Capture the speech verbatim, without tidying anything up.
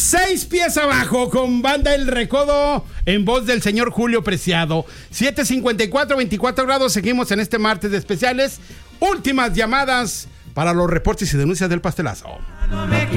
Seis pies abajo con Banda El Recodo en voz del señor Julio Preciado. siete cincuenta y cuatro, veinticuatro grados. Seguimos en este martes de especiales. Últimas llamadas para los reportes y denuncias del pastelazo.